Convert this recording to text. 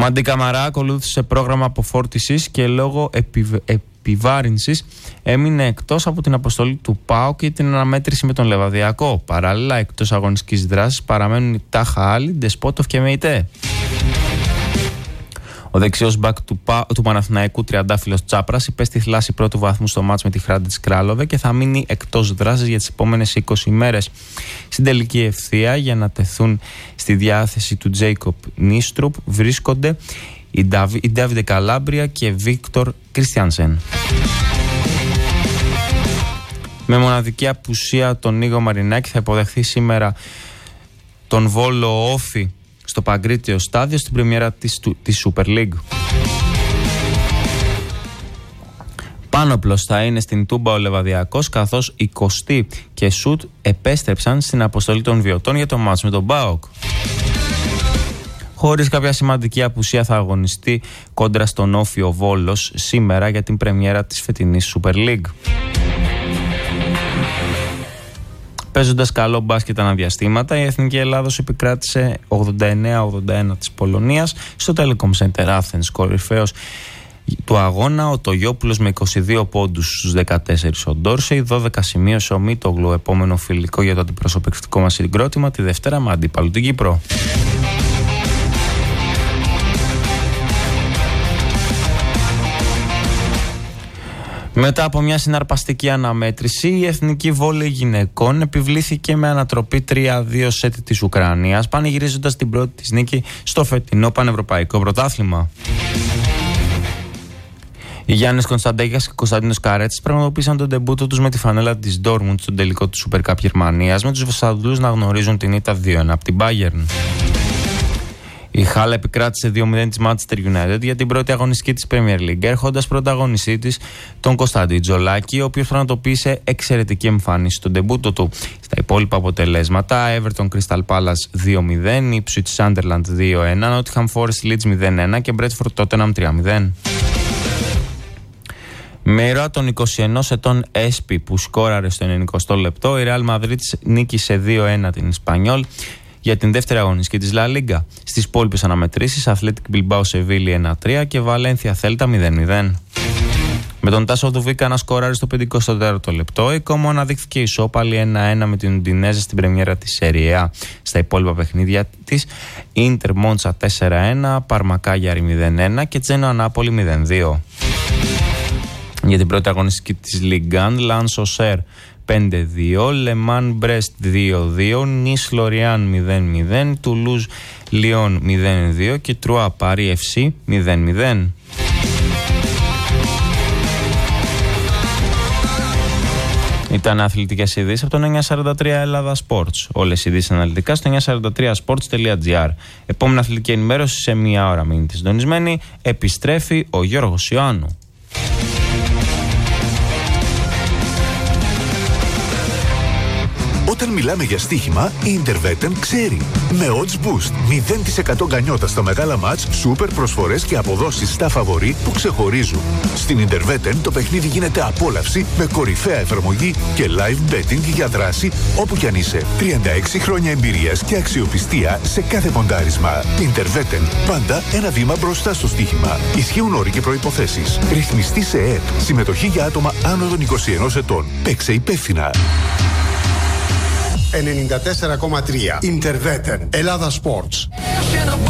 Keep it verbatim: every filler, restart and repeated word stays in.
Μάντι Καμαρά ακολούθησε πρόγραμμα αποφόρτισης και λόγω επιβ... επιβάρυνσης έμεινε εκτός από την αποστολή του ΠΑΟΚ και την αναμέτρηση με τον Λεβαδιακό. Παράλληλα, εκτός αγωνιστικής δράσης παραμένουν η Τάχα Άλλη, Ντεσπότοφ και Μεϊτέ. Ο δεξιός μπακ του, Πα... του Παναθηναϊκού τριαντάφυλλος Τσάπρας υπέστη θλάση πρώτου βαθμού στο μάτς με τη Hrádec Králové και θα μείνει εκτός δράσης για τις επόμενες είκοσι ημέρες. Στην τελική ευθεία για να τεθούν στη διάθεση του Τζέικοπ Νίστρουπ βρίσκονται η, Νταβ... η Ντάβιντε Καλάμπρια και Βίκτορ Κριστιάνσεν. Με μοναδική απουσία τον Νίγο Μαρινάκη θα υποδεχθεί σήμερα τον Βόλο Όφη στο Παγκρίτιο στάδιο στην πρεμιέρα της, της Super League. Πάνωπλος θα είναι στην Τούμπα ο Λεβαδιακός, καθώς οι Κωστή και Σουτ επέστρεψαν στην αποστολή των Βιωτών για το μάτς με τον ΠΑΟΚ. Χωρίς κάποια σημαντική απουσία θα αγωνιστεί κόντρα στον Όφη ο Βόλος σήμερα για την πρεμιέρα της φετινής Super League. Παίζοντας καλό μπάσκετ αναδιαστήματα, η Εθνική Ελλάδος επικράτησε ογδόντα εννέα ογδόντα ένα της Πολωνίας στο Telecom Center Athens. Κορυφαίος του αγώνα ο Τογιόπουλος με είκοσι δύο πόντους στους δεκατέσσερις ο Ντόρσεϊ, δώδεκα σημείωσε ο Μίτογλου, επόμενο φιλικό για το αντιπροσωπευτικό μας συγκρότημα τη Δευτέρα με αντίπαλο την Κύπρο. Μετά από μια συναρπαστική αναμέτρηση, η Εθνική Βόλεϊ Γυναικών επιβλήθηκε με ανατροπή τρία δύο σετ της Ουκρανίας, πανηγυρίζοντας την πρώτη της νίκη στο φετινό Πανευρωπαϊκό Πρωτάθλημα. Οι Γιάννης Κωνσταντέγιας και Κωνσταντίνος Καρέτσης πραγματοποίησαν τον ντεμπούτο τους με τη φανέλα της Dortmund στον τελικό του Super Cup Γερμανίας, με τους Βεσσαδούς να γνωρίζουν την ήττα δύο ένα από την Bayern. Η Χάλα επικράτησε δύο μηδέν της Manchester United για την πρώτη αγωνιστική της Premier League, έρχοντας πρωταγωνιστή της τον Κωνσταντί Τζολάκη, ο οποίος πραγματοποίησε εξαιρετική εμφάνιση στον ντεμπούτο του. Στα υπόλοιπα αποτελέσματα, Everton Crystal Palace δύο μηδέν, Ipswich Sunderland δύο ένα, Nottingham Forest Leeds μηδέν ένα και Bradford Tottenham τρία μηδέν. Με ήρωα των είκοσι ενός ετών Έσπι που σκόραρε στο ενενηκοστό λεπτό, η Real Madrid νίκησε δύο ένα την Ισπανιόλ για την δεύτερη αγωνιστική της La Liga. Στις υπόλοιπες αναμετρήσεις, Athletic Bilbao Sevilla ένα τρία και Valencia Celta μηδέν μηδέν. Με τον Τάσο Δουβίκα να σκοράρει στο πενηκοστό τέταρτο λεπτό, η Como αναδείχθηκε ισόπαλη ένα ένα με την Ουντινέζε στην πρεμιέρα της Serie A. Στα υπόλοιπα παιχνίδια της, Inter Monza τέσσερα ένα, Parma Cagliari μηδέν ένα και Genoa Napoli μηδέν δύο. Για την πρώτη αγωνιστική της Ligue ένα, Lens Auxerre πέντε δύο, Le Mans Brest δύο δύο, Nice Lorient μηδέν μηδέν, Toulouse Lyon μηδέν δύο και Troyes Paris εφ σι μηδέν μηδέν. Ήταν αθλητικές ειδήσεις από το εννιακόσια σαράντα τρία Ελλάδα Sports. Όλες οι ειδήσεις αναλυτικά στο εννιακόσια σαράντα τρία sports τελεία gr. Επόμενη αθλητική ενημέρωση σε μία ώρα. Μείνετε συντονισμένοι. Επιστρέφει ο Γιώργος Ιωάννου. Όταν μιλάμε για στοίχημα, η Intervetten ξέρει. Με odds boost, μηδέν τοις εκατό γκανιότα στα μεγάλα μάτς, σούπερ προσφορές και αποδόσεις στα φαβορί που ξεχωρίζουν. Στην Intervetten το παιχνίδι γίνεται απόλαυση με κορυφαία εφαρμογή και live betting για δράση όπου κι αν είσαι. τριάντα έξι χρόνια εμπειρίας και αξιοπιστία σε κάθε ποντάρισμα. Intervetten, πάντα ένα βήμα μπροστά στο στοίχημα. Ισχύουν όροι και προϋποθέσεις. Ρυθμιστή σε ΕΕΠ. Συμμετοχή για άτομα άνω των είκοσι ενός ετών. Παίξε υπεύθυνα. ενενήντα τέσσερα κόμμα τρία Intervetten. Ελλάδα Sports.